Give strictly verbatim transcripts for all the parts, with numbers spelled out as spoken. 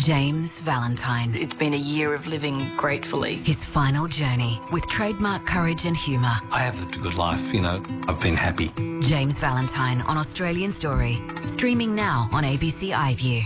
James Valentine. It's been a year of living gratefully. His final journey with trademark courage and humour. I have lived a good life, you know, I've been happy. James Valentine on Australian Story. Streaming now on A B C iView.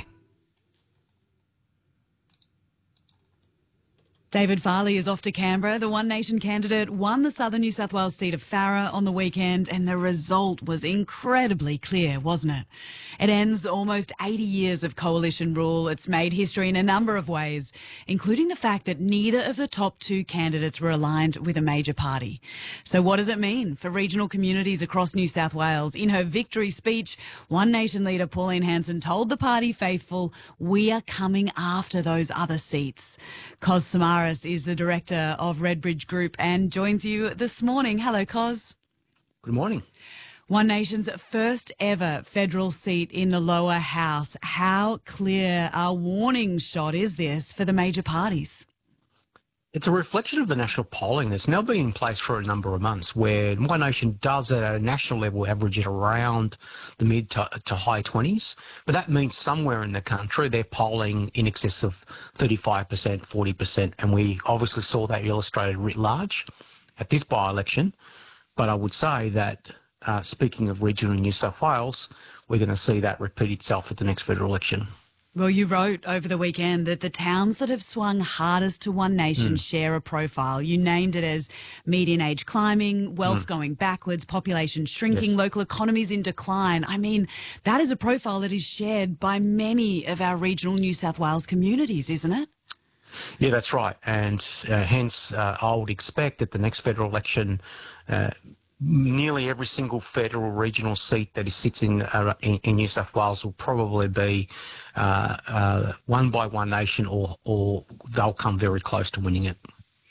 David Farley is off to Canberra. The One Nation candidate won the southern New South Wales seat of Farrer on the weekend, and the result was incredibly clear, wasn't it? It ends almost eighty years of coalition rule. It's made history in a number of ways, including the fact that neither of the top two candidates were aligned with a major party. So what does it mean for regional communities across New South Wales? In her victory speech, One Nation leader Pauline Hanson told the party faithful, "We are coming after those other seats." Cos Samaras is the director of Redbridge Group and joins you this morning. Hello, Cos. Good morning. One Nation's first ever federal seat in the lower house. How clear a warning shot is this for the major parties? It's a reflection of the national polling that's now been in place for a number of months, where One Nation does at a national level average at around the mid to, to high twenties. But that means somewhere in the country they're polling in excess of thirty-five percent, forty percent. And we obviously saw that illustrated writ large at this by-election. But I would say that, uh, speaking of regional New South Wales, we're going to see that repeat itself at the next federal election. Well, you wrote over the weekend that the towns that have swung hardest to One Nation mm. share a profile. You named it as median age climbing, wealth mm. going backwards, population shrinking, yes. local economies in decline. I mean, that is a profile that is shared by many of our regional New South Wales communities, isn't it? Yeah, that's right. And uh, hence, uh, I would expect that the next federal election, uh, nearly every single federal regional seat that sits in, uh, in in New South Wales will probably be uh, uh, won by One Nation, or or they'll come very close to winning it.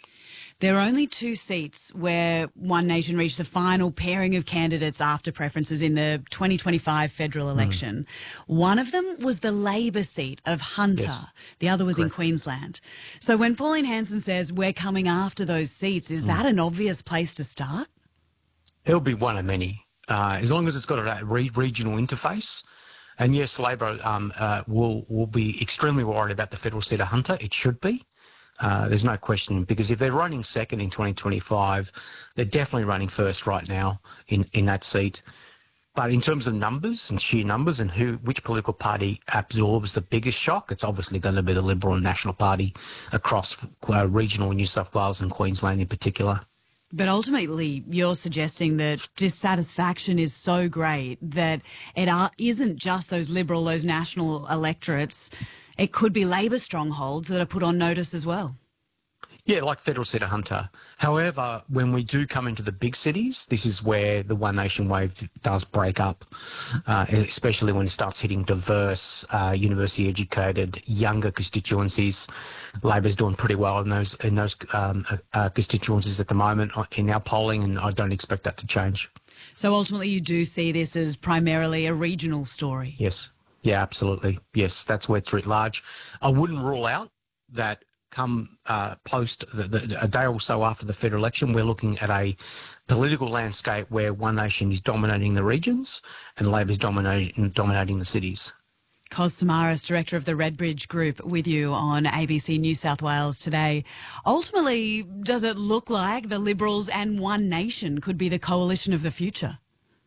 There are only two seats where One Nation reached the final pairing of candidates after preferences in the twenty twenty-five federal election. Mm. One of them was the Labor seat of Hunter. Yes. The other was Correct. in Queensland. So when Pauline Hanson says we're coming after those seats, is mm. that an obvious place to start? It'll be one of many, uh, as long as it's got a re regional interface. And yes, Labor um, uh, will will be extremely worried about the federal seat of Hunter. It should be. Uh, there's no question, because if they're running second in twenty twenty-five, they're definitely running first right now in, in that seat. But in terms of numbers and sheer numbers and who which political party absorbs the biggest shock, it's obviously going to be the Liberal and National Party across uh, regional New South Wales and Queensland in particular. But ultimately, you're suggesting that dissatisfaction is so great that it are, isn't just those Liberal, those national electorates. It could be Labor strongholds that are put on notice as well. Yeah, like federal seat of Hunter. However, when we do come into the big cities, this is where the One Nation wave does break up, uh, especially when it starts hitting diverse, uh, university-educated, younger constituencies. Labor's doing pretty well in those in those um, uh, constituencies at the moment in our polling, and I don't expect that to change. So ultimately, you do see this as primarily a regional story? Yes. Yeah, absolutely. Yes, that's where it's writ large. I wouldn't rule out that come uh, post the, the, a day or so after the federal election, we're looking at a political landscape where One Nation is dominating the regions and Labor's dominating dominating the cities. Cos Samaras, director of the Redbridge Group, with you on A B C New South Wales today. Ultimately, does it look like the Liberals and One Nation could be the coalition of the future?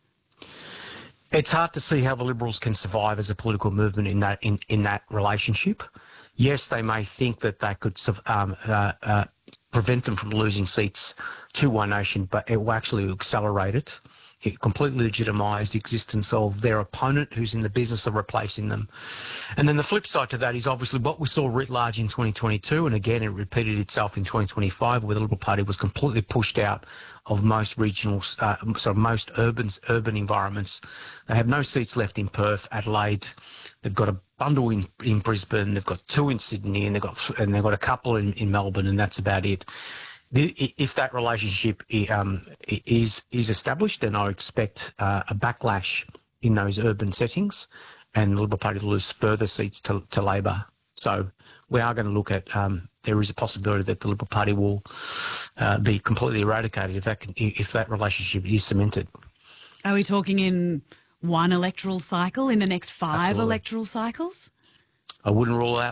It's hard to see how the Liberals can survive as a political movement in that in, in that relationship. Yes, they may think that they could um, uh, uh, prevent them from losing seats to One Nation, but it will actually accelerate it. It completely legitimise the existence of their opponent who's in the business of replacing them. And then the flip side to that is obviously what we saw writ large in twenty twenty-two, and again it repeated itself in twenty twenty-five, where the Liberal Party was completely pushed out of most regional, uh, sort of most urban, urban environments. They have no seats left in Perth, Adelaide. They've got a bundle in, in Brisbane. They've got two in Sydney, and they've got and they've got a couple in, in Melbourne, and that's about it. If that relationship um, is is established, then I expect uh, a backlash in those urban settings, and the Liberal Party to lose further seats to, to Labor. So we are going to look at. Um, there is a possibility that the Liberal Party will uh, be completely eradicated if that can, if that relationship is cemented. Are we talking in one electoral cycle, in the next five Absolutely. electoral cycles? I wouldn't rule out